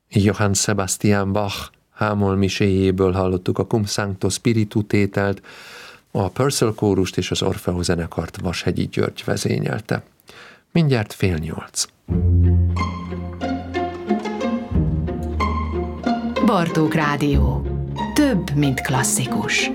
Johann Sebastian Bach hámol miséjéből hallottuk a Cum Sancto Spiritu tételt, a Purcell kórust és az Orfeó zenekart Vashegyi György vezényelte. Mindjárt 7:30. Bartók Rádió. Több, mint klasszikus.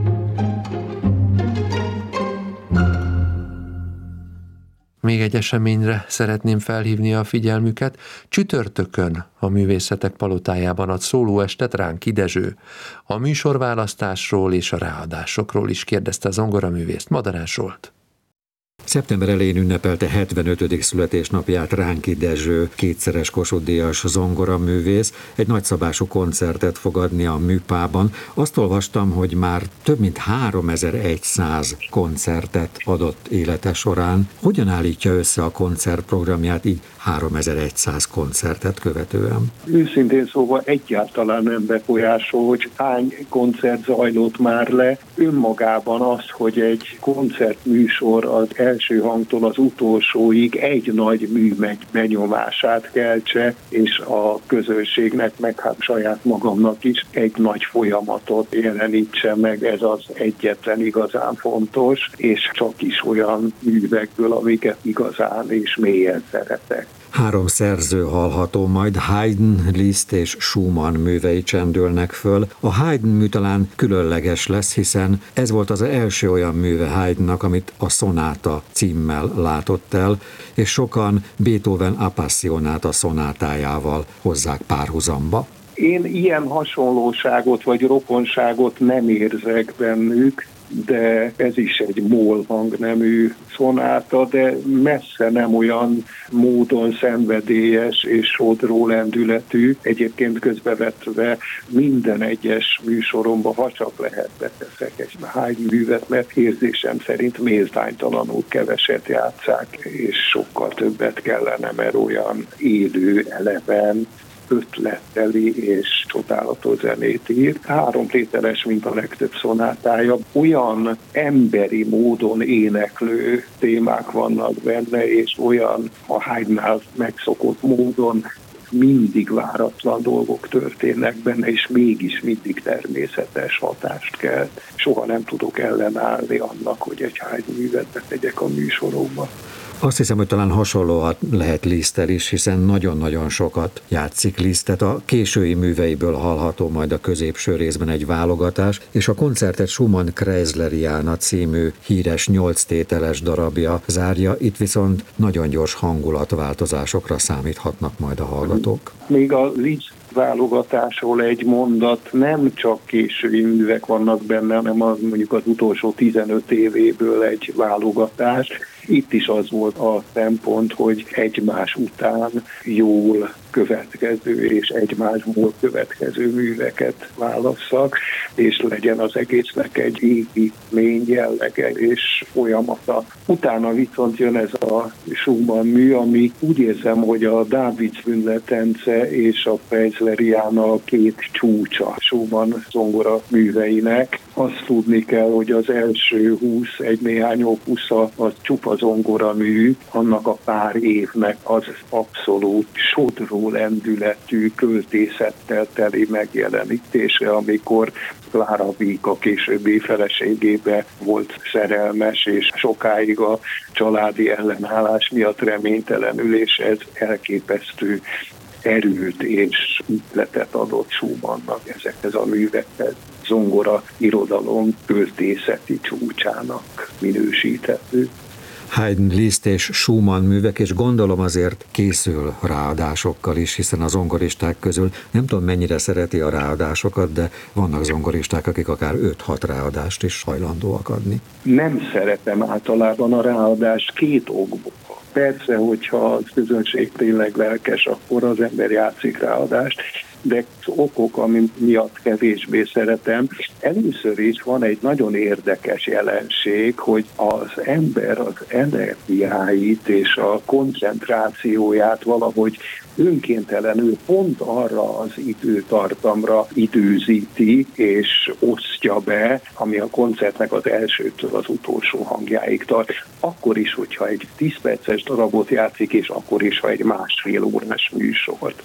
Még egy eseményre szeretném felhívni a figyelmüket. Csütörtökön a Művészetek Palotájában ad szólóestet Ránki Dezső. A műsorválasztásról és a ráadásokról is kérdezte a zongoraművészt, Madarás Zsolt. Szeptember elején ünnepelte 75. születésnapját Ránki Dezső, kétszeres Kossuth-díjas zongoraművész. Egy nagyszabású koncertet fog adni a Műpában. Azt olvastam, hogy már több mint 3100 koncertet adott élete során. Hogyan állítja össze a koncertprogramját így 3100 koncertet követően? Őszintén szóval egyáltalán nem befolyásol, hogy hány koncert zajlott már le. Önmagában az, hogy egy koncertműsor az első hangtól az utolsóig egy nagy mű benyomását keltse, és a közönségnek, meg hát saját magamnak is egy nagy folyamatot jelenítse meg. Ez az egyetlen igazán fontos, és csak is olyan művekből, amiket igazán és mélyen szeretek. 3 szerző hallható majd, Haydn, Liszt és Schumann művei csendülnek föl. A Haydn mű talán különleges lesz, hiszen ez volt az első olyan műve Haydnnak, amit a szonáta címmel látott el, és sokan Beethoven Appassionata szonátájával hozzák párhuzamba. Én ilyen hasonlóságot vagy rokonságot nem érzek bennük, de ez is egy mól hangnemű szonáta, de messze nem olyan módon szenvedélyes és sodró lendületű. Egyébként közbevetve minden egyes műsoromban, ha csak lehet, beteszek egy Haydn művet, mert érzésem szerint méltánytalanul keveset játsszák, és sokkal többet kellene, mert olyan élő, eleven, ötletteli és csodálatos zenét ír. 3 tételes, mint a legtöbb szonátája. Olyan emberi módon éneklő témák vannak benne, és olyan a Haydnnál megszokott módon mindig váratlan dolgok történnek benne, és mégis mindig természetes hatást kelt. Soha nem tudok ellenállni annak, hogy egy Haydn művet betegyek a műsoromba. Azt hiszem, hogy talán hasonlóan lehet Liszttel is, hiszen nagyon-nagyon sokat játszik Lisztet. A késői műveiből hallható majd a középső részben egy válogatás, és a koncertet Schumann Kreisleriana című híres 8 tételes darabja zárja, itt viszont nagyon gyors hangulatváltozásokra számíthatnak majd a hallgatók. Még a Liszt válogatásról egy mondat, nem csak késői művek vannak benne, hanem mondjuk az utolsó 15 évéből egy válogatás. Itt is az volt a szempont, hogy egymás után jól következő és egymásból következő műveket válasszak, és legyen az egésznek egy építmény jellege és folyamata. Utána viszont jön ez a Schumann mű, ami úgy érzem, hogy a Dávidsbündetence és a Kreisleriana 2 csúcsa Schumann zongora műveinek. Azt tudni kell, hogy az első 20, egy néhány opusza az csupa zongora mű, annak a pár évnek az abszolút sodró lendületű, költészettel teli megjelenítése, amikor Klára Wieck a későbbi feleségébe volt szerelmes, és sokáig a családi ellenállás miatt reménytelenül, és ez elképesztő erőt és ütletet adott Schumannnak ezekhez a művekhez. Zongora irodalom költészeti csúcsának minősíthető. Haydn, Liszt és Schumann művek, és gondolom azért készül ráadásokkal is, hiszen a zongoristák közül nem tudom mennyire szereti a ráadásokat, de vannak zongoristák, akik akár 5-6 ráadást is hajlandóak adni. Nem szeretem általában a ráadást 2 okból. Persze, hogyha a közönség tényleg lelkes, akkor az ember játszik ráadást, de az okok, ami miatt kevésbé szeretem. Először is van egy nagyon érdekes jelenség, hogy az ember az energiáit és a koncentrációját valahogy önkéntelenül pont arra az időtartamra időzíti és osztja be, ami a koncertnek az elsőtől az utolsó hangjáig tart. Akkor is, hogyha egy 10 perces darabot játszik, és akkor is, ha egy 1,5 órás műsort.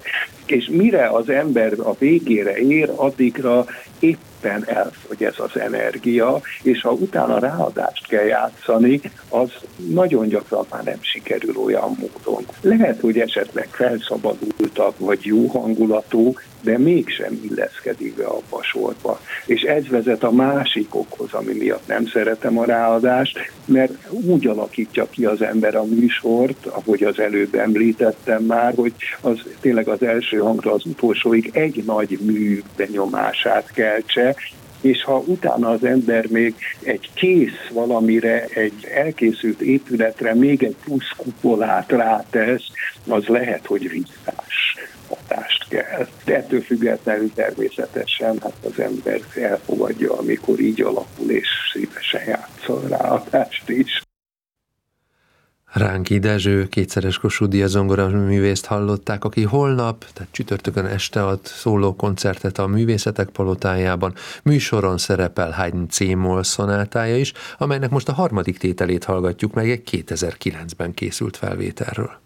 És mire az ember a végére ér, addigra éppen elfogy ez az energia, és ha utána ráadást kell játszani, az nagyon gyakran már nem sikerül olyan módon. Lehet, hogy esetleg felszabadultak, vagy jó hangulatú, de mégsem illeszkedik be abba a sorba. És ez vezet a másik okhoz, ami miatt nem szeretem a ráadást, mert úgy alakítja ki az ember a műsort, ahogy az előbb említettem már, hogy az tényleg az első hangra az utolsóig egy nagy mű benyomását keltse, és ha utána az ember még egy kész valamire, egy elkészült épületre még egy plusz kupolát rátesz, az lehet, hogy visszás hatást kell. De ettől függetlenül természetesen hát az ember elfogadja, amikor így alakul, és szívesen játszol ráadást is. Ránki Dezső, kétszeres Kossuth Díjas zongoraművészt hallották, aki holnap, tehát csütörtökön este ad szólókoncertet a Művészetek Palotájában. Műsoron szerepel Haydn C-moll szonátája is, amelynek most a harmadik tételét hallgatjuk meg egy 2009-ben készült felvételről.